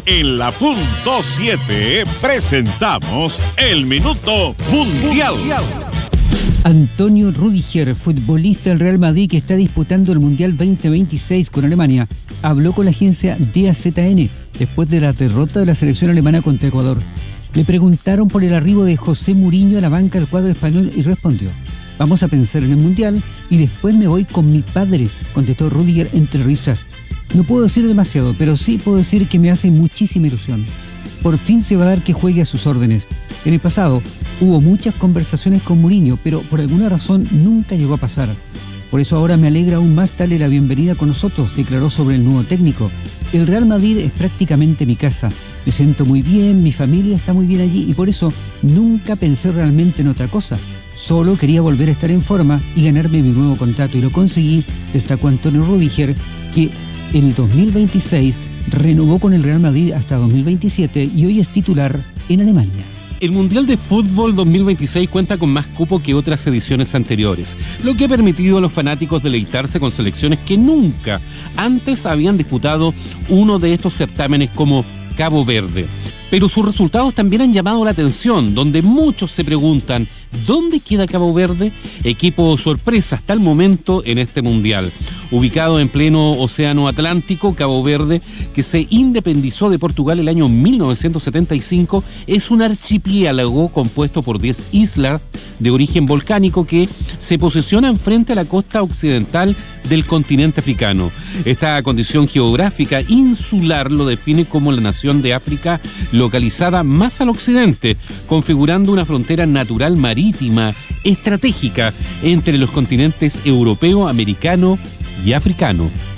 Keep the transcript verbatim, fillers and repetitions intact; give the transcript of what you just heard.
En la punto siete presentamos el Minuto Mundial. Antonio Rüdiger, futbolista del Real Madrid que está disputando el Mundial veinte veintiséis con Alemania, habló con la agencia D A Z N después de la derrota de la selección alemana contra Ecuador. Le preguntaron por el arribo de José Mourinho a la banca del cuadro español y respondió: vamos a pensar en el Mundial y después me voy con mi padre, contestó Rüdiger entre risas. No puedo decir demasiado, pero sí puedo decir que me hace muchísima ilusión. Por fin se va a dar que juegue a sus órdenes. En el pasado hubo muchas conversaciones con Mourinho, pero por alguna razón nunca llegó a pasar. Por eso ahora me alegra aún más darle la bienvenida con nosotros, declaró sobre el nuevo técnico. El Real Madrid es prácticamente mi casa. Me siento muy bien, mi familia está muy bien allí y por eso nunca pensé realmente en otra cosa. Solo quería volver a estar en forma y ganarme mi nuevo contrato y lo conseguí, destacó Antonio Rüdiger, que en el dos mil veintiséis renovó con el Real Madrid hasta dos mil veintisiete y hoy es titular en Alemania. El Mundial de Fútbol dos mil veintiséis cuenta con más cupo que otras ediciones anteriores, lo que ha permitido a los fanáticos deleitarse con selecciones que nunca antes habían disputado uno de estos certámenes como Cabo Verde. Pero sus resultados también han llamado la atención, donde muchos se preguntan: ¿dónde queda Cabo Verde? Equipo sorpresa hasta el momento en este Mundial. Ubicado en pleno Océano Atlántico, Cabo Verde, que se independizó de Portugal el año mil novecientos setenta y cinco, es un archipiélago compuesto por diez islas de origen volcánico que se posesionan frente a la costa occidental del continente africano. Esta condición geográfica insular lo define como la nación de África localizada más al occidente, configurando una frontera natural marítima estratégica entre los continentes europeo, americano y africano.